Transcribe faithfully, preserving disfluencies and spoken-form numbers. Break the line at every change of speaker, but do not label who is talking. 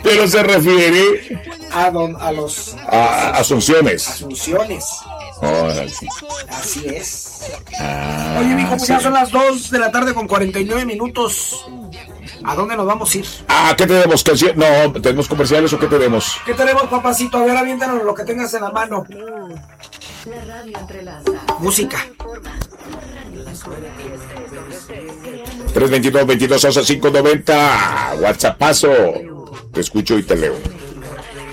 Pero se refiere
a, don, a los
a, a Asunciones.
Asunciones.
Oh, sí.
Así es.
Ah,
Oye, mijo, pues
sí.
ya son las dos de la tarde con cuarenta y nueve minutos. ¿A dónde nos vamos a ir?
Ah, ¿qué tenemos? ¿Canción? No, ¿tenemos comerciales o qué tenemos?
¿Qué tenemos, papacito? A ver, aviéntanos lo que tengas en la mano.
La radio entrelaza.
Música.
tres veintidós, veintidós, once, cinco noventa. WhatsAppazo. Te escucho y te leo.